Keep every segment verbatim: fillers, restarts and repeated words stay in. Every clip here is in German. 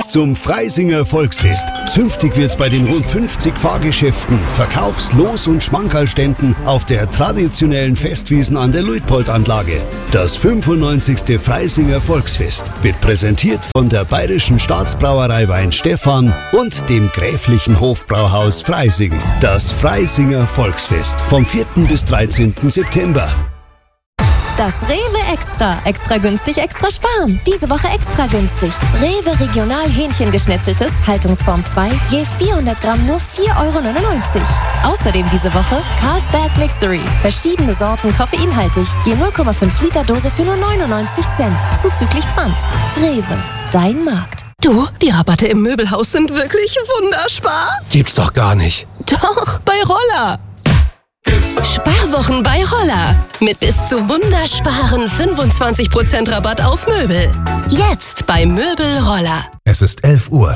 zum Freisinger Volksfest. Zünftig wird's bei den rund fünfzig Fahrgeschäften, Verkaufs-, Los- und Schmankerlständen auf der traditionellen Festwiesen an der Luitpold-Anlage. Das fünfundneunzigste Freisinger Volksfest wird präsentiert von der Bayerischen Staatsbrauerei Weinstefan und dem Gräflichen Hofbrauhaus Freising. Das Freisinger Volksfest vom vierten bis dreizehnten September. Das Rewe Extra. Extra günstig, extra sparen. Diese Woche extra günstig. Rewe Regional Hähnchengeschnetzeltes, Haltungsform zwei, je vierhundert Gramm nur vier Euro neunundneunzig. Außerdem diese Woche Carlsberg Mixery. Verschiedene Sorten koffeinhaltig, je null Komma fünf Liter Dose für nur neunundneunzig Cent. Zuzüglich Pfand. Rewe, dein Markt. Du, die Rabatte im Möbelhaus sind wirklich wunderspar. Gibt's doch gar nicht. Doch, bei Roller. Sparwochen bei Roller. Mit bis zu wundersparen fünfundzwanzig Prozent Rabatt auf Möbel. Jetzt bei Möbel Roller. Es ist elf Uhr.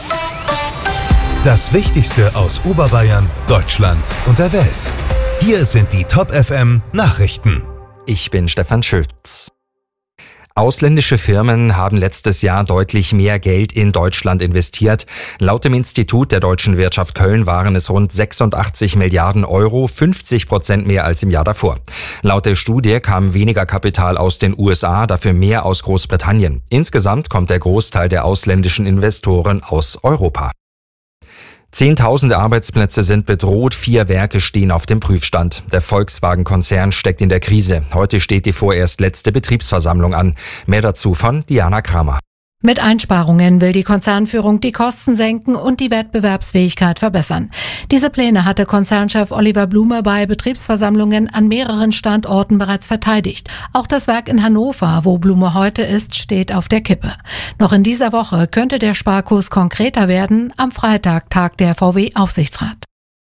Das Wichtigste aus Oberbayern, Deutschland und der Welt. Hier sind die Top F M Nachrichten. Ich bin Stefan Schütz. Ausländische Firmen haben letztes Jahr deutlich mehr Geld in Deutschland investiert. Laut dem Institut der Deutschen Wirtschaft Köln waren es rund sechsundachtzig Milliarden Euro, fünfzig Prozent mehr als im Jahr davor. Laut der Studie kam weniger Kapital aus den U S A, dafür mehr aus Großbritannien. Insgesamt kommt der Großteil der ausländischen Investoren aus Europa. Zehntausende Arbeitsplätze sind bedroht, vier Werke stehen auf dem Prüfstand. Der Volkswagen-Konzern steckt in der Krise. Heute steht die vorerst letzte Betriebsversammlung an. Mehr dazu von Diana Kramer. Mit Einsparungen will die Konzernführung die Kosten senken und die Wettbewerbsfähigkeit verbessern. Diese Pläne hatte Konzernchef Oliver Blume bei Betriebsversammlungen an mehreren Standorten bereits verteidigt. Auch das Werk in Hannover, wo Blume heute ist, steht auf der Kippe. Noch in dieser Woche könnte der Sparkurs konkreter werden. Am Freitag tagt der V W-Aufsichtsrat.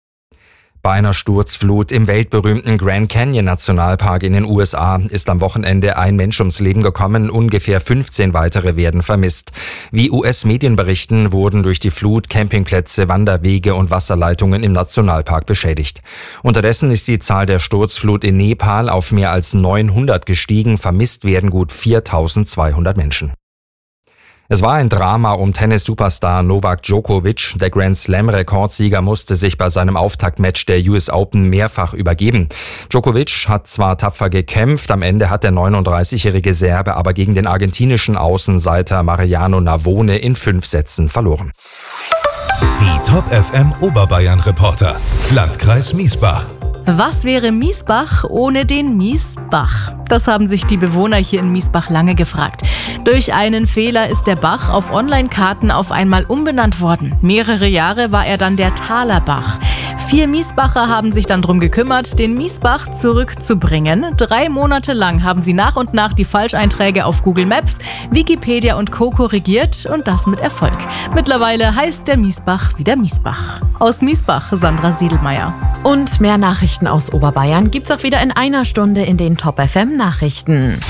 Bei einer Sturzflut im weltberühmten Grand Canyon Nationalpark in den U S A ist am Wochenende ein Mensch ums Leben gekommen, ungefähr fünfzehn weitere werden vermisst. Wie U S-Medien berichten, wurden durch die Flut Campingplätze, Wanderwege und Wasserleitungen im Nationalpark beschädigt. Unterdessen ist die Zahl der Sturzflut in Nepal auf mehr als neunhundert gestiegen, vermisst werden gut viertausendzweihundert Menschen. Es war ein Drama um Tennis-Superstar Novak Djokovic. Der Grand-Slam-Rekordsieger musste sich bei seinem Auftaktmatch der U S Open mehrfach übergeben. Djokovic hat zwar tapfer gekämpft, am Ende hat der neununddreißigjährige Serbe aber gegen den argentinischen Außenseiter Mariano Navone in fünf Sätzen verloren. Die Top F M Oberbayern-Reporter. Landkreis Miesbach. Was wäre Miesbach ohne den Miesbach? Das haben sich die Bewohner hier in Miesbach lange gefragt. Durch einen Fehler ist der Bach auf Online-Karten auf einmal umbenannt worden. Mehrere Jahre war er dann der Talerbach. Vier Miesbacher haben sich dann darum gekümmert, den Miesbach zurückzubringen. Drei Monate lang haben sie nach und nach die Falscheinträge auf Google Maps, Wikipedia und Co. korrigiert und das mit Erfolg. Mittlerweile heißt der Miesbach wieder Miesbach. Aus Miesbach, Sandra Siedelmeier. Und mehr Nachrichten aus Oberbayern gibt's auch wieder in einer Stunde in den Top F M Nachrichten.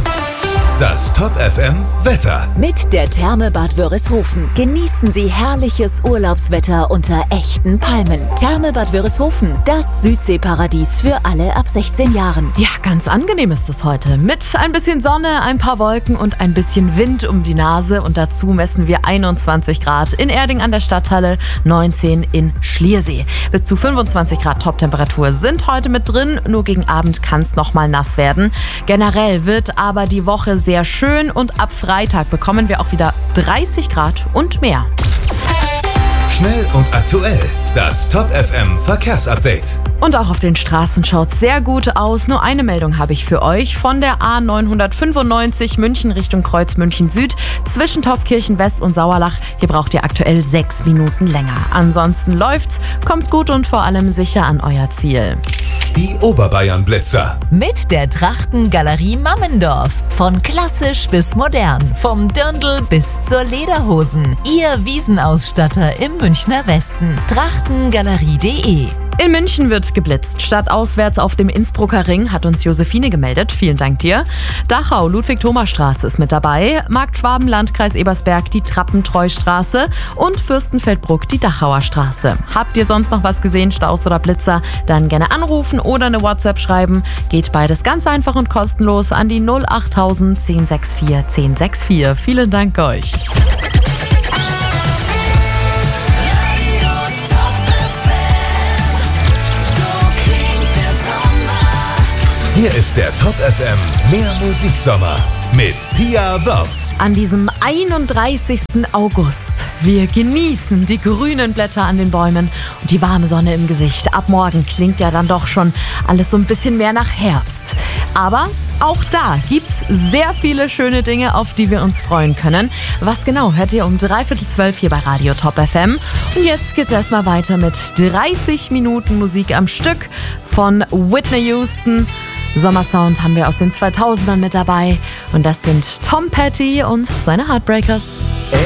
Das Top F M Wetter. Mit der Therme Bad Wörishofen genießen Sie herrliches Urlaubswetter unter echten Palmen. Therme Bad Wörishofen, das Südseeparadies für alle ab sechzehn Jahren. Ja, ganz angenehm ist es heute. Mit ein bisschen Sonne, ein paar Wolken und ein bisschen Wind um die Nase. Und dazu messen wir einundzwanzig Grad in Erding an der Stadthalle, neunzehn in Schliersee. Bis zu fünfundzwanzig Grad Toptemperatur sind heute mit drin. Nur gegen Abend kann es nochmal nass werden. Generell wird aber die Woche sehr schön und ab Freitag bekommen wir auch wieder dreißig Grad und mehr. Schnell und aktuell. Das Top F M Verkehrsupdate. Und auch auf den Straßen schaut's sehr gut aus. Nur eine Meldung habe ich für euch. Von der A neunhundertfünfundneunzig München Richtung Kreuz München Süd zwischen Taufkirchen West und Sauerlach. Hier braucht ihr aktuell sechs Minuten länger. Ansonsten läuft's, kommt gut und vor allem sicher an euer Ziel. Die Oberbayern Blitzer. Mit der Trachtengalerie Mammendorf. Von klassisch bis modern. Vom Dirndl bis zur Lederhosen. Ihr Wiesenausstatter im Münchner Westen. Trachtengalerie punkt de. In München wird geblitzt. Stadtauswärts auf dem Innsbrucker Ring hat uns Josephine gemeldet. Vielen Dank dir. Dachau, Ludwig-Thoma-Straße ist mit dabei. Markt Schwaben, Landkreis Ebersberg, die Trappentreustraße und Fürstenfeldbruck, die Dachauer Straße. Habt ihr sonst noch was gesehen, Staus oder Blitzer? Dann gerne anrufen oder eine WhatsApp schreiben. Geht beides ganz einfach und kostenlos an die null acht null null eins null sechs vier eins null sechs vier. Vielen Dank euch. Hier ist der Top F M Mehr Musiksommer mit Pia Wörz. An diesem einunddreißigsten August. Wir genießen die grünen Blätter an den Bäumen und die warme Sonne im Gesicht. Ab morgen klingt ja dann doch schon alles so ein bisschen mehr nach Herbst. Aber auch da gibt's sehr viele schöne Dinge, auf die wir uns freuen können. Was genau, hört ihr um dreiviertel zwölf hier bei Radio Top F M. Und jetzt geht's erstmal weiter mit dreißig Minuten Musik am Stück von Whitney Houston. Sommersound haben wir aus den zweitausendern mit dabei. Und das sind Tom Petty und seine Heartbreakers.